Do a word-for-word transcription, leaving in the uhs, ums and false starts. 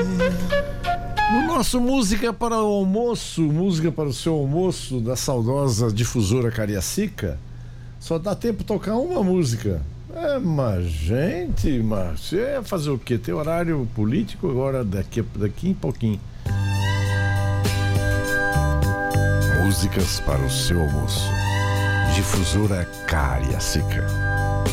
No nosso Música para o Almoço, música para o seu almoço da saudosa difusora Cariacica, só dá tempo de tocar uma música. É, mas gente, mas você ia fazer o quê? Tem horário político agora daqui, daqui em pouquinho. Músicas para o seu almoço. Difusora Cariacica.